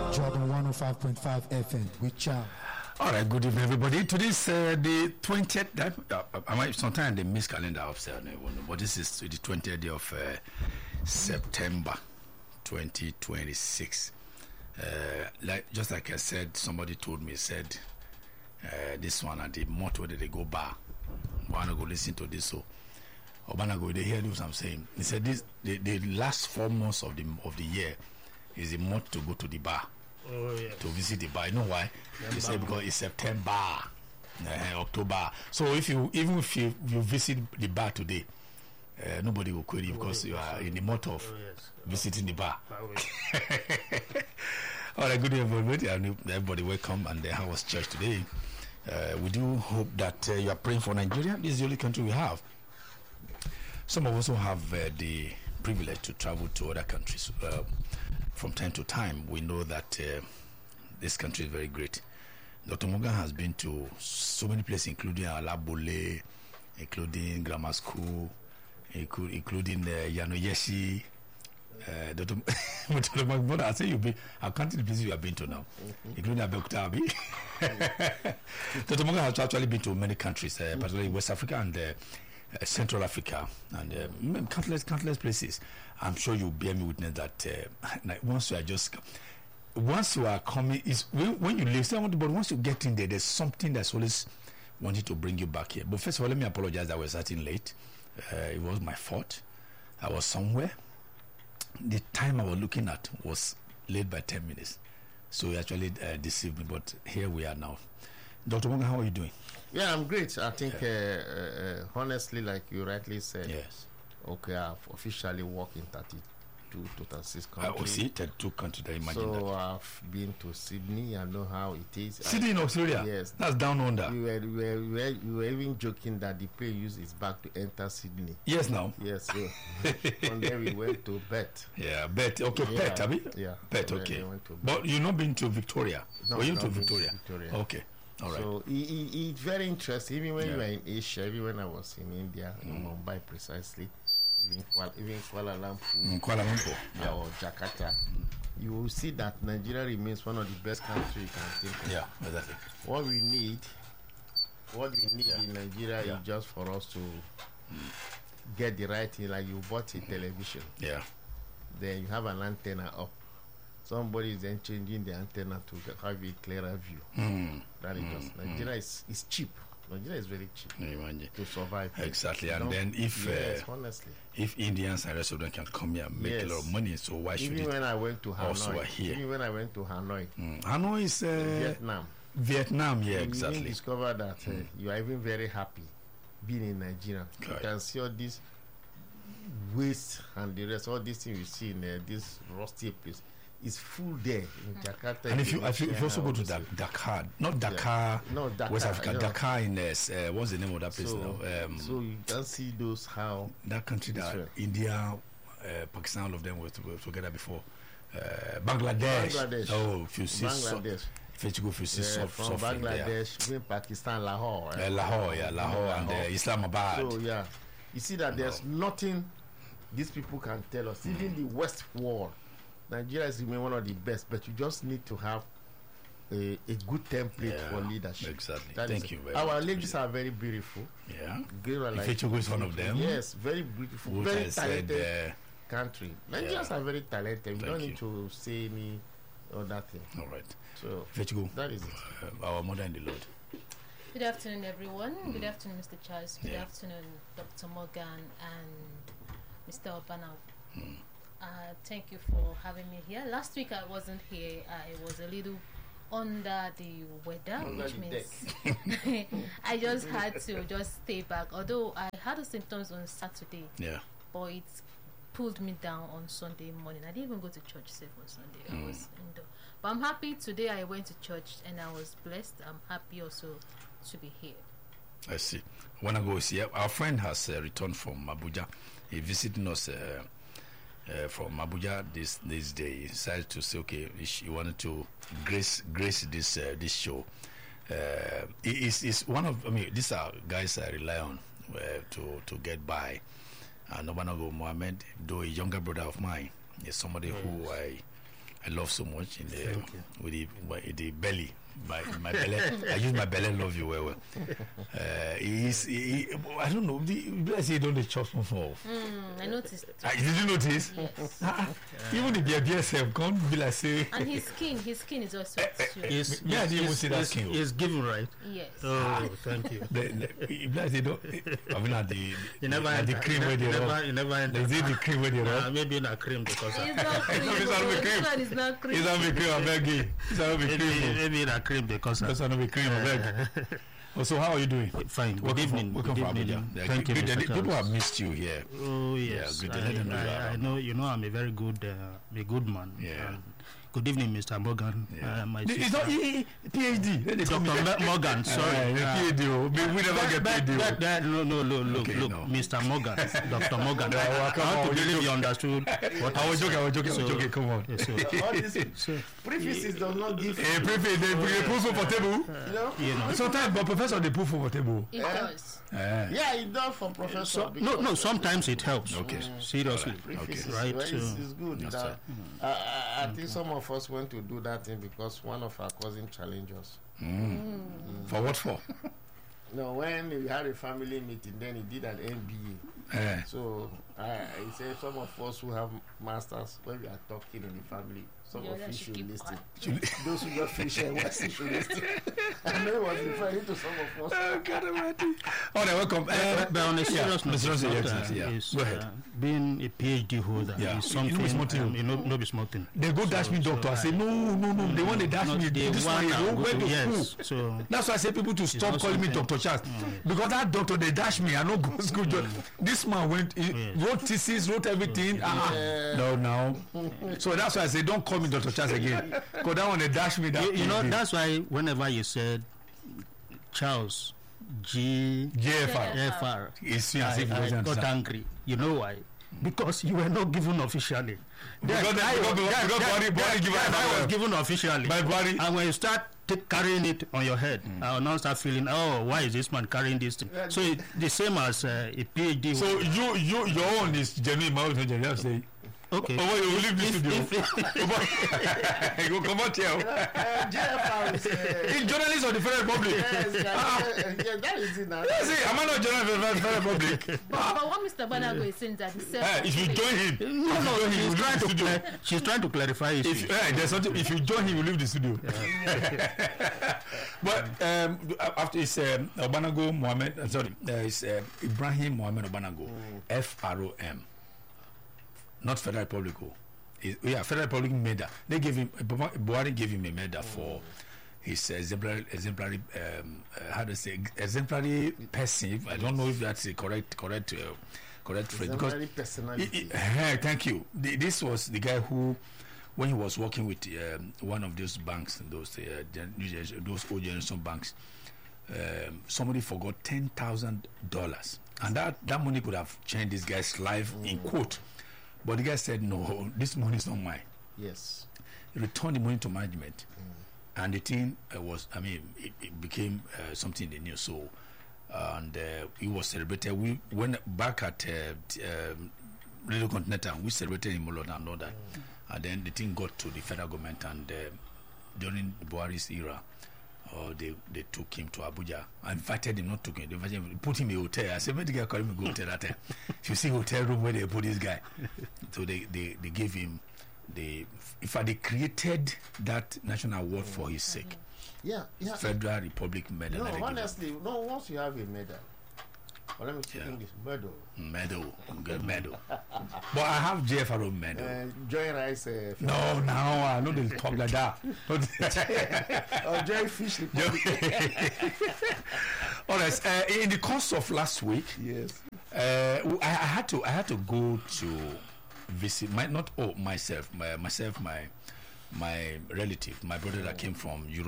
Jordan 105.5 FM. We ciao. All right, good evening, everybody. Today's the 20th. Sometimes they miss calendar of but this is the 20th day of September 2026. Just like I said, somebody told me, said this one at the motto that they go bar. I want to go listen to this. So Obanago, they hear what I'm saying. He said this the last 4 months of the year is the month to go to the bar. Oh, yes. To visit the bar. You know why? They say because it's September, October. So if you visit the bar today, nobody will query you because you are in the month of visiting the bar. All right, good evening, everybody. Welcome, and how was church today? We do hope that you are praying for Nigeria. This is the only country we have. Some of us also have the privilege to travel to other countries. From time to time, we know that this country is very great. Dr. Morgan has been to so many places, including Alabole, including grammar school, including Yanoyeshi. Dr. Morgan, I say you've been. I'll count the places you have been to now, including Abeokuta. Dr. Morgan has actually been to many countries, particularly West Africa and Central Africa, and countless places. I'm sure you'll bear me witness that once you are coming, is when you leave, but once you get in there, there's something that's always wanting to bring you back here. But first of all, let me apologize that I was starting late. It was my fault. I was somewhere. The time I was looking at was late by 10 minutes, so it actually deceived me. But here we are now. Dr. Morgan, how are you doing? Yeah, I'm great. I think, honestly, like you rightly said, yes. Okay, I've officially worked in 32 to 36 countries. 32 countries, I imagine so that. I've been to Sydney. I know how it is. Sydney in Australia? Yes. That's down under. We were even joking that the plane used its back to enter Sydney. Yes, now. Yes. So from there we went to Perth. Yeah, Perth. Okay, Yeah. Perth, have you? Yeah. Perth, We okay. went to But you've not been to Victoria? No, Were you not to been to Victoria? Victoria. Okay. All right. So it's very interesting. Even when Yeah. you are in Asia, even when I was in India, in Mumbai precisely, even Kuala Lumpur, Kuala Lumpur. or Jakarta, you will see that Nigeria remains one of the best countries you can think of. Yeah, exactly. What we need in Nigeria is just for us to get the right thing. Like you bought a television, Yeah. then you have an antenna up. Somebody is then changing the antenna to have a clearer view. That is just Nigeria is cheap. Nigeria is very cheap to survive. Exactly. And then honestly, if Indians and rest of them can come here and make a lot of money, so why should even when I went to Hanoi, also here? Even when I went to Hanoi, Hanoi is Vietnam. Vietnam, yeah, You exactly. even discover that you are even very happy being in Nigeria. Okay. You can see all this waste and the rest, all these things you see in this rusty place. It's full there in Jakarta. And if you also go to Dakar, not Dakar, no, Dakar, West Africa, Dakar in what's the name of that place so, now? So you can see those how that country that Israel. India, Pakistan, all of them were together before. Bangladesh. Oh, if you see Bangladesh. if you see from Bangladesh, even Pakistan, Lahore. Lahore and Islamabad. So yeah, you see that there's nothing these people can tell us. Even the West world, Nigeria is remain one of the best, but you just need to have a good template for leadership. Exactly. Thank you very much. Our much. ladies are very beautiful. Yeah. Ifechuku is one of them. Yes, very beautiful, Which very I said, talented country. Nigerians are very talented. We don't Thank need to say any other thing. All right. So Ifechuku, that is it. our mother in the Lord. Good afternoon, everyone. Good afternoon, Mr. Charles. Good afternoon, Dr. Morgan and Mr. Obana. Thank you for having me here. Last week I wasn't here. I was a little under the weather, which means I just had to just stay back. Although I had the symptoms on Saturday, but it pulled me down on Sunday morning. I didn't even go to church safe on Sunday. I was indoor. But I'm happy today. I went to church and I was blessed. I'm happy also to be here. I see. When I go see our friend has returned from Abuja. He visited us from Abuja this day. He decided to say, okay, he wanted to grace this show. It's one of, these are guys I rely on to get by. And Obanago Mohammed, though a younger brother of mine, is somebody who I I love so much in the Thank you. with the belly. My belly. I use my belly. Love you well. I don't know. Let's say don't chop for. I noticed. Did you notice? Yes. Even the BSF can't be like say. And his skin is also too. I didn't even see that skin. It's given right. Yes. Oh, thank you. They don't. I mean, at the You never at the enter. cream where they rub. You never enter. Is it the cream where they rub? Maybe not cream because It's not cream. It's not oh, cream. This one is not cream. It's not the cream. I beg you. It's not the cream. maybe not cream because That's not the cream. I beg. Oh, so how are you doing? fine. Good evening. Welcome Good from Abuja. evening. Yeah, Thank you, good- Mr. people Charles. have missed you here. Oh yes, good to let them know you are I around. know. You know, I'm a very good man. Yeah. And good evening, Mr. Morgan. Yeah. My It's sister. not PhD. Then they call me Dr. Morgan. Sorry. PhD. We never get PhD. No, look, Okay, look, no. Mr. Morgan, Dr. Morgan. well, come I want on, to you believe you understood what I was joking. Come on. Yeah, so, All these so, prefixes does not give. Hey, prefect, they put food for table. You know? you know. Sometimes, but professor, they put food for table. It does. Yeah, it does for professor. So, because no. Sometimes it helps. Okay. Seriously. prefixes, Right, well, so- it's good. That's That, I think some of us went to do that thing because one of our cousins challenged us. For what for? No, when we had a family meeting, then he did an MBA. Eh. So he said some of us who have masters, when we are talking in the family, some The of others you should should keep listen. quiet. Those who just finish NYSC should listen. And then he was referring to some of us. All right, welcome. But on a serious note, Mr. it's not, Yes, yeah. is, Go ahead. being a PhD holder Yeah. is You know something. it's not you. No, be small thing. They go dash me doctor. I say no. They want to dash Not me. the This one one, you that went to yes. school. So That's why I say people to stop not calling me something- Dr. Charles. Because that doctor, they dash me. I don't go to school. This man went, he Yes. wrote thesis, wrote everything. No. So that's why I say, don't call me Dr. Charles again. Because that one, they dash me. That you know PhD. that's why whenever you said Charles JFR. GFR, It's as if he I doesn't got understand. angry. You know why? Because you were not given officially. Because Buhari give us I was that given officially. by Buhari. And when you start carrying it on your head, I will now start feeling, oh, why is this man carrying this thing? So the same as a PhD. So your own is genuine. My own is genuine. Say, okay. oh, you will leave this studio. You go come out here. JFR is, In journalists of the Federal Republic. yes, that is it now. See, am I not journalist of the Federal Republic? But what Mr. Banago is saying is that he If you join him, No, you she's leave trying the to studio. she's trying to clarify it. If there's something, if you join him, you leave the studio. But after it's Obanago Mohammed, sorry, it's Ibrahim Mohammed Obanago, FROM, not Federal Republic. Federal Republic medal. They gave him Buhari gave him a medal for his exemplary how to say exemplary person. I don't know if that's a correct phrase because Exemplary personality. thank you. This was the guy who, when he was working with one of those banks, those old generation banks, somebody forgot $10,000, and that money could have changed this guy's life in quote. But the guy said, "No, this money is not mine." Yes. He returned the money to management, and the thing it became something in the news. So, and he was celebrated. We went back at Radio Continental. We celebrated him a lot and all that. And then the thing got to the federal government, and during Buhari's era, they took him to Abuja. I invited him, not took him. They invited him, put him in a hotel. I said, "Where the guy call him go hotel that time?" If you see hotel room where they put this guy, so they gave him they created that national award for his sake. Yeah. Federal Republic medal. No, honestly, once you have a medal, or let me speak English, medal. Good medal. But I have JFRO medal. Joy Rice. No, I know they talk like that. Or Joy Fish. All right. In the course of last week, Yes. I had to go to visit my relative, my brother that came from Europe.